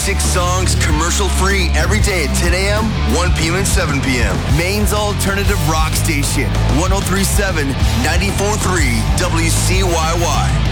6 songs commercial-free every day at 10 a.m., 1 p.m., and 7 p.m. Maine's alternative rock station, 103.7, 94.3 WCYY.